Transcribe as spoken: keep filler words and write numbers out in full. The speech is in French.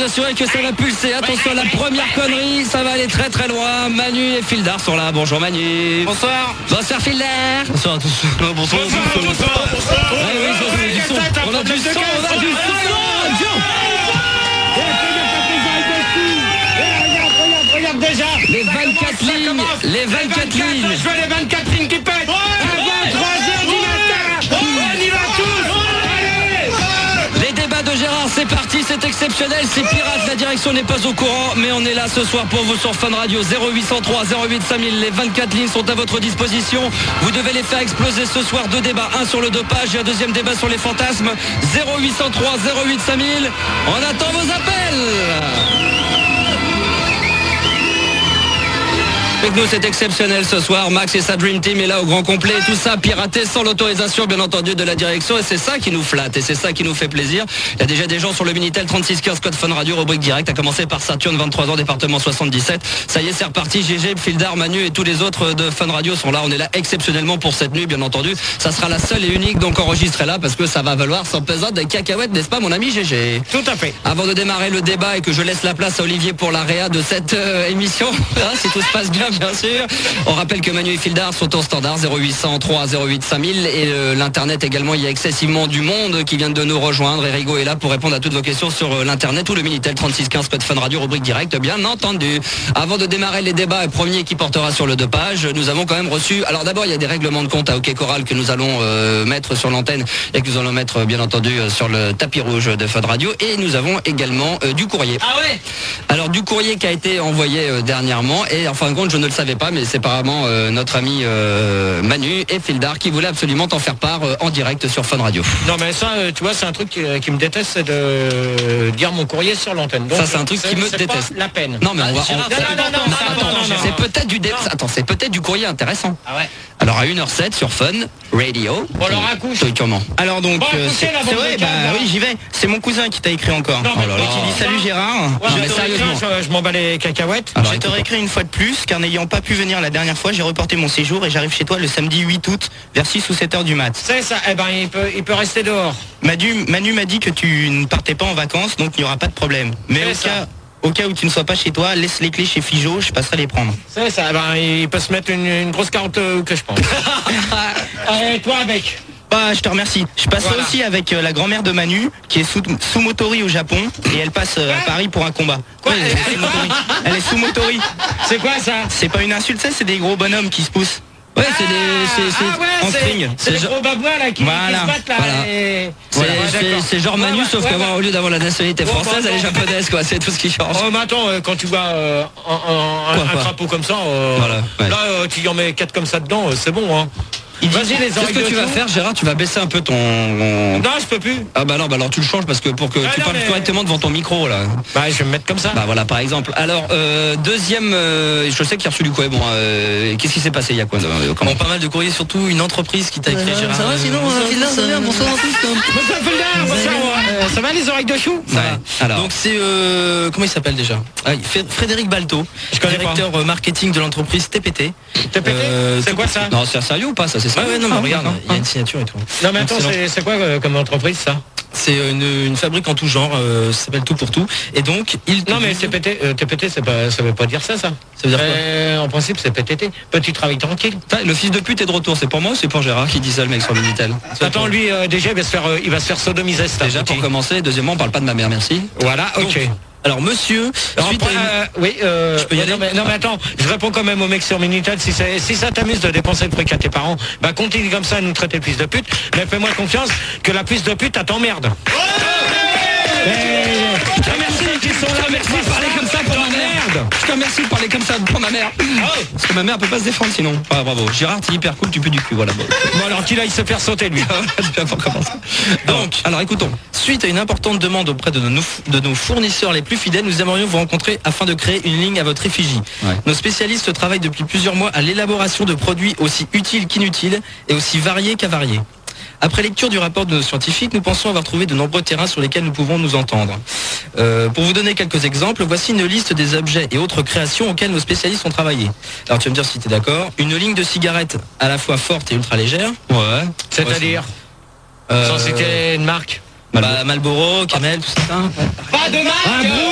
assurer que ça va pulser. Attention à la première connerie, ça va aller très très loin. Manu et Fildar sont là. Bonjour Manu. Bonsoir. Bonsoir Fildar. Bonsoir à tous. Bonsoir. Bonsoir. Bonsoir. Bonsoir. Ouais, oui, on a du son. On a du son. On a du son. Regarde déjà. Les vingt-quatre lignes. Les vingt-quatre lignes. Je veux les vingt-quatre lignes qui pètent. À vingt-trois heures du matin. On y va tous. Les débats de Gérard, c'est parti, c'est exceptionnel, c'est pirate, la direction n'est pas au courant, mais on est là ce soir pour vous sur Fun Radio. Zéro huit cent trois zéro huit cinq mille, les vingt-quatre lignes sont à votre disposition. Vous devez les faire exploser ce soir. Deux débats, un sur le dopage et un deuxième débat sur les fantasmes. Zéro huit cent trois zéro huit cinq mille, on attend vos appels. Avec nous, c'est exceptionnel ce soir. Max et sa Dream Team est là au grand complet. Tout ça piraté sans l'autorisation, bien entendu, de la direction. Et c'est ça qui nous flatte et c'est ça qui nous fait plaisir. Il y a déjà des gens sur le Minitel trente-six quinze code Fun Radio, rubrique direct. À commencer par Saturne, vingt-trois ans, département soixante-dix-sept. Ça y est, c'est reparti. G G, Fildar, Manu et tous les autres de Fun Radio sont là. On est là exceptionnellement pour cette nuit, bien entendu. Ça sera la seule et unique, donc enregistrée là, parce que ça va valoir sans pesant des cacahuètes, n'est-ce pas, mon ami G G? Tout à fait. Avant de démarrer le débat et que je laisse la place à Olivier pour la réa de cette euh, émission, hein, si tout se passe bien, bien sûr. On rappelle que Manu et Fildar sont au standard zéro huit cent trois zéro huit cinq mille et euh, l'internet également. Il y a excessivement du monde qui vient de nous rejoindre et Rigo est là pour répondre à toutes vos questions sur euh, l'internet ou le Minitel trente-six quinze code Fun Radio, rubrique direct, bien entendu. Avant de démarrer les débats, premier qui portera sur le dopage, nous avons quand même reçu, alors d'abord il y a des règlements de compte à Hockey Choral que nous allons euh, mettre sur l'antenne et que nous allons mettre bien entendu euh, sur le tapis rouge de Fun Radio, et nous avons également euh, du courrier. Ah ouais. Alors du courrier qui a été envoyé euh, dernièrement, et en fin de compte je ne le savais pas, mais c'est apparemment euh, notre ami euh, Manu et Fildar qui voulaient absolument t'en faire part euh, en direct sur Fun Radio. Non mais ça, euh, tu vois, c'est un truc qui, qui me déteste, c'est de dire mon courrier sur l'antenne. Donc, ça c'est un truc qui me c'est déteste. Pas la peine. Non mais on va. Ah, on- non, c'est- non, non, non, attends, non, non, c'est non. peut-être du dé- attends, c'est peut-être du courrier intéressant. Ah ouais. Alors à une heure sept sur Fun Radio. Bon, alors, un coup. Toi, comment? Alors donc, Bon, euh, écoutez, c'est la c'est bande vrai, de bah câbles, là. oui, j'y vais. C'est mon cousin qui t'a écrit encore. Non, mais Oh là là. Et qui dit salut Gérard. Ouais, Non, mais je- sérieusement. Je, je m'en bats les cacahuètes. Alors, Je écoute, t'aurais écrit une fois de plus, car n'ayant pas pu venir la dernière fois, j'ai reporté mon séjour et j'arrive chez toi le samedi huit août vers six ou sept heures du mat. C'est ça, eh ben il peut, il peut rester dehors. Manu, Manu m'a dit que tu ne partais pas en vacances, donc il n'y aura pas de problème. Mais C'est au ça. cas, au cas où tu ne sois pas chez toi, laisse les clés chez Figeaud, je passerai les prendre. C'est ça, eh ben il peut se mettre une, une grosse carotte euh, que je pense. Et toi avec. Bah, je te remercie. Je passe Voilà. aussi avec euh, la grand-mère de Manu, qui est sous, sous Motori au Japon, et elle passe euh, à Paris pour un combat. Quoi Ouais, elle, est sous Motori. Elle est sous Motori. C'est quoi ça? C'est pas une insulte, ça, c'est des gros bonhommes qui se poussent. ouais, c'est des, c'est, c'est- Ah ouais, en c'est- string. c'est les C'est gros babouins là qui, Voilà. qui se battent là. Voilà. et- c'est, Ouais, c'est- d'accord. c'est genre Manu, Ouais, sauf ouais, qu'avoir ouais. au lieu d'avoir la nationalité Bon, française, bon, elle est bon. japonaise, quoi. C'est tout ce qui change. Oh mais attends, euh, quand tu vois euh, un, un- Quoi, un quoi crapaud comme ça, euh, Voilà, ouais. là euh, tu y en mets quatre comme ça dedans, euh, c'est bon hein. Vas-y les Qu'est-ce oreilles que de tu vas chou. faire, Gérard? Tu vas baisser un peu ton. Non, je peux plus. Ah bah non, bah alors tu le changes parce que pour que Ah tu non, parles mais- correctement devant ton micro là. Bah je vais me mettre comme ça. Bah voilà, par exemple. Alors euh, deuxième, euh, je sais qu'il a reçu du courrier. Bon, euh, qu'est-ce qui s'est passé? Il y a quoi euh, comment Bon, pas mal de courriers, surtout une entreprise qui t'a écrit Gérard. ça va, sinon, euh, Fildar, ça va, bonsoir à tous. Bonsoir Fildar, bonsoir, euh, ça va les oreilles de chou? Ouais. Alors, Donc c'est euh, comment il s'appelle déjà? Ah, F- Frédéric Balto, Je connais pas. directeur euh, marketing de l'entreprise T P T. T'es pété? Euh, C'est quoi ça? non, c'est sérieux ou pas ça? C'est Ouais sérieux? ouais non mais Ah, regarde, d'accord. il y a une signature et tout. Non mais attends, Excellent. c'est c'est quoi euh, comme entreprise ça? C'est une, une fabrique en tout genre, euh, ça s'appelle Tout pour Tout. Et donc il te Non mais dit- T P T, euh, T P T c'est pas, ça veut pas dire ça ça. ça veut dire quoi? Euh, en principe c'est P T T, petit travail tranquille. Putain, le fils de pute est de retour. C'est pour moi ou c'est pour Gérard qui dit ça, le mec sur le Minitel? Attends lui euh, déjà il va se faire, euh, il va se faire sodomiser cet Déjà abruti. pour commencer. Deuxièmement, on parle pas de ma mère, merci. Voilà, ok. Donc, alors monsieur, Alors, suite après, à une- euh, oui, euh, Je peux y aller non, mais, non mais attends, je réponds quand même au mec sur Minitel. Si, c'est- si ça t'amuse de dépenser le fric à tes parents, bah continue comme ça à nous traiter de fils de pute. Mais fais-moi confiance que la fils de pute elle t'emmerde. Eh, je te remercie qu'ils sont là, Merci de parler comme ça pour ma mère. Je te remercie de parler comme ça pour ma mère. Parce que ma mère peut pas se défendre sinon. Ah, bravo. Gérard, t'es hyper cool, tu peux du cul. Voilà. Bon. Bon alors qu'il aille se faire sauter lui. Bien pour commencer. Donc, alors écoutons. Suite à une importante demande auprès de nos, de nos fournisseurs les plus fidèles, nous aimerions vous rencontrer afin de créer une ligne à votre effigie. Ouais. Nos spécialistes travaillent depuis plusieurs mois à l'élaboration de produits aussi utiles qu'inutiles et aussi variés qu'avariés. Après lecture du rapport de nos scientifiques, nous pensons avoir trouvé de nombreux terrains sur lesquels nous pouvons nous entendre. Euh, pour vous donner quelques exemples, voici une liste des objets et autres créations auxquelles nos spécialistes ont travaillé. Alors tu vas me dire si tu es d'accord. Une ligne de cigarettes à la fois forte et ultra légère. Ouais. C'est-à-dire, Euh, sans citer une marque. bah, Marlboro, Camel, tout ça. Pas de marque.